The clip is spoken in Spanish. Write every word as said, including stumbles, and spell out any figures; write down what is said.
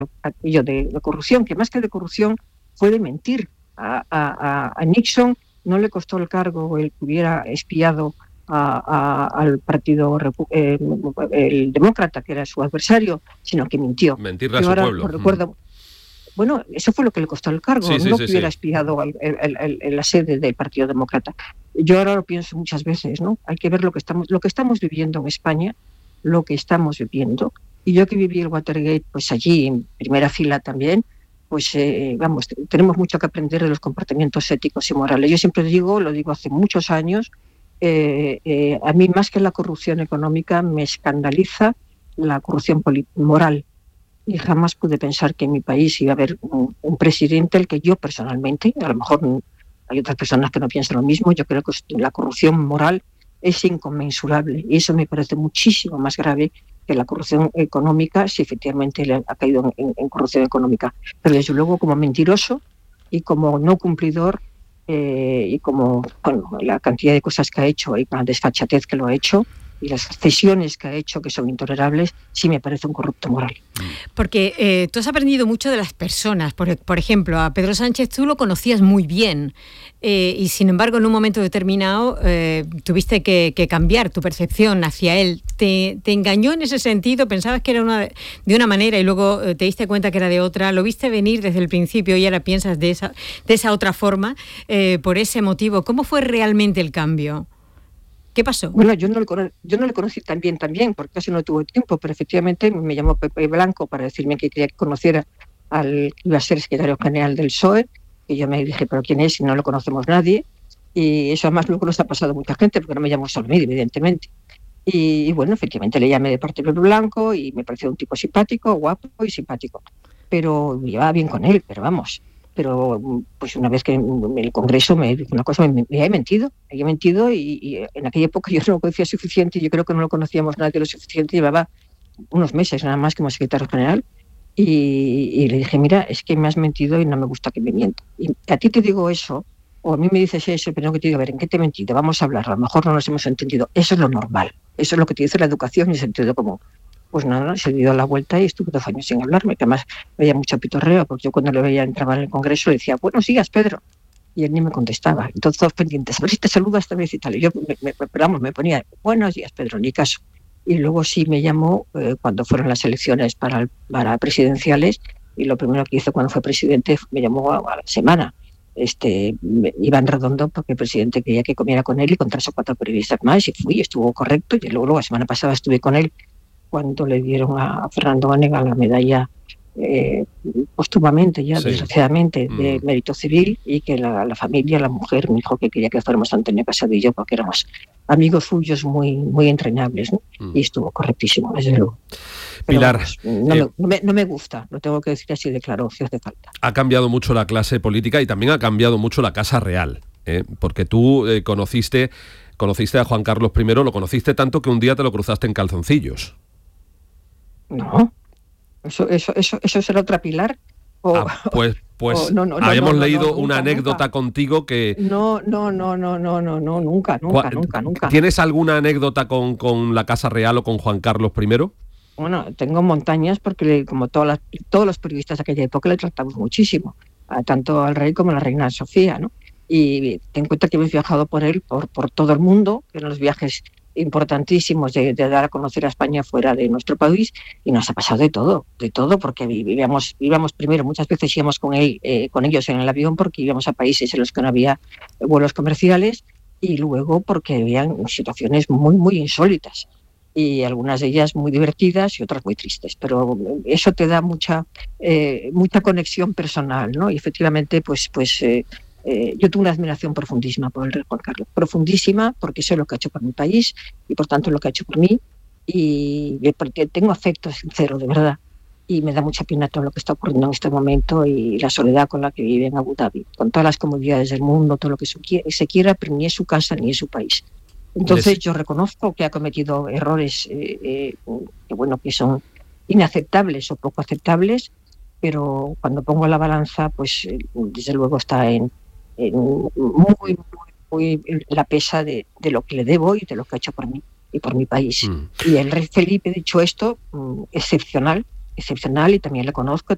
aquello de, de corrupción, que más que de corrupción fue de mentir. A, a, a Nixon no le costó el cargo el que hubiera espiado a, a, al partido eh, el demócrata, que era su adversario, sino que mintió. Mentirle a Yo su ahora pueblo. lo recuerdo. Bueno, eso fue lo que le costó el cargo, sí, sí, no sí, que hubiera sí. espiado el, el, el, el, la sede del Partido Demócrata. Yo ahora lo pienso muchas veces, ¿no? Hay que ver lo que estamos, lo que estamos viviendo en España, lo que estamos viviendo. Y yo que viví el Watergate, pues allí en primera fila también, pues eh, vamos, tenemos mucho que aprender de los comportamientos éticos y morales. Yo siempre digo, lo digo hace muchos años, eh, eh, a mí más que la corrupción económica me escandaliza la corrupción moral. Y jamás pude pensar que en mi país iba a haber un, un presidente el que yo personalmente, a lo mejor hay otras personas que no piensan lo mismo, yo creo que la corrupción moral es inconmensurable y eso me parece muchísimo más grave que la corrupción económica, si efectivamente le ha caído en, en corrupción económica. Pero desde luego como mentiroso y como no cumplidor eh, y como bueno, la cantidad de cosas que ha hecho y con la desfachatez que lo ha hecho, y las cesiones que ha hecho, que son intolerables, sí me parece un corrupto moral. Porque eh, tú has aprendido mucho de las personas. Por, por ejemplo, a Pedro Sánchez tú lo conocías muy bien eh, y, sin embargo, en un momento determinado eh, tuviste que, que cambiar tu percepción hacia él. ¿Te, te engañó en ese sentido? ¿Pensabas que era una, de una manera y luego te diste cuenta que era de otra? ¿Lo viste venir desde el principio y ahora piensas de esa, de esa otra forma? Eh, por ese motivo, ¿cómo fue realmente el cambio? ¿Qué pasó? Bueno, yo no, le cono- yo no le conocí tan bien también, porque casi no tuve tiempo, pero efectivamente me llamó Pepe Blanco para decirme que quería que conociera al que iba a ser secretario general del P S O E, y yo me dije, ¿pero quién es? Si no lo conocemos nadie. Y eso además luego nos ha pasado a mucha gente, porque no me llamó solo a mí, evidentemente. Y, y bueno, efectivamente le llamé de parte de Pepe Blanco y me pareció un tipo simpático, guapo y simpático. Pero me llevaba bien con él, pero vamos... pero pues una vez que en el Congreso me dijo una cosa, me, me he mentido, me he mentido y, y en aquella época yo no lo conocía suficiente, yo creo que no lo conocíamos nadie lo suficiente, llevaba unos meses nada más como secretario general y, y le dije, mira, es que me has mentido y no me gusta que me mientas. Y a ti te digo eso, o a mí me dices eso, pero no que te digo, a ver, ¿en qué te he mentido? Vamos a hablar, a lo mejor no nos hemos entendido. Eso es lo normal, eso es lo que te dice la educación y el sentido común. Pues nada, se dio la vuelta y estuve dos años sin hablarme, que además veía mucho pitorreo, porque yo cuando le veía entrar en el Congreso le decía, buenos días, Pedro, y él ni me contestaba. Entonces todos pendientes, a ver si te saluda esta vez y tal. Y yo, me, me, vamos, me ponía, buenos días, Pedro, ni caso. Y luego sí me llamó eh, cuando fueron las elecciones para, para presidenciales, y lo primero que hizo cuando fue presidente, me llamó a, a la semana. Este, Iván Redondo, porque el presidente quería que comiera con él y con tres o cuatro periodistas más, y fui, estuvo correcto, y luego, luego la semana pasada estuve con él cuando le dieron a Fernando Vanegas la medalla eh, póstumamente, ya sí. desgraciadamente, de mm. mérito civil, y que la, la familia, la mujer, me dijo que quería que fuéramos Antonio Casado y yo, porque éramos amigos suyos muy, muy entrañables, ¿no? Mm. Y estuvo correctísimo, desde luego. Pero Pilar, vamos, no, eh, me, no, me, no me gusta, lo tengo que decir así de claro, si hace falta. Ha cambiado mucho la clase política y también ha cambiado mucho la Casa Real, ¿eh? Porque tú eh, conociste, conociste a Juan Carlos primero, lo conociste tanto que un día te lo cruzaste en calzoncillos. No, eso, eso, eso, eso será otra Pilar. O, ah, pues pues o, no, no, habíamos no, no, leído no, una nunca, anécdota nunca. contigo que... No, no, no, no, no, no, no, nunca, nunca, nunca, nunca. ¿Tienes alguna anécdota con, con la Casa Real o con Juan Carlos primero? Bueno, tengo montañas porque como todas las, todos los periodistas de aquella época le tratamos muchísimo, a, tanto al rey como a la reina Sofía, ¿no? Y ten en cuenta que hemos viajado por él, por, por todo el mundo, en los viajes importantísimos de, de dar a conocer a España fuera de nuestro país, y nos ha pasado de todo, de todo, porque vivíamos, íbamos primero, muchas veces íbamos con él, eh, con ellos en el avión, porque íbamos a países en los que no había vuelos comerciales, y luego porque habían situaciones muy, muy insólitas, y algunas de ellas muy divertidas y otras muy tristes, pero eso te da mucha, eh, mucha conexión personal, ¿no? Y efectivamente, pues, pues eh, Eh, yo tuve una admiración profundísima por el rey Juan Carlos, profundísima, porque sé lo que ha hecho por mi país y por tanto lo que ha hecho por mí, y porque tengo afecto sincero, de verdad, y me da mucha pena todo lo que está ocurriendo en este momento y la soledad con la que vive en Abu Dhabi, con todas las comodidades del mundo, todo lo que se quiera, pero ni es su casa ni es su país. Entonces yo reconozco que ha cometido errores eh, eh, que bueno que son inaceptables o poco aceptables, pero cuando pongo la balanza, pues eh, desde luego está en muy, muy, muy la pesa de, de lo que le debo y de lo que ha hecho por mí y por mi país. Mm. Y el rey Felipe, dicho esto, excepcional, excepcional, y también le conozco,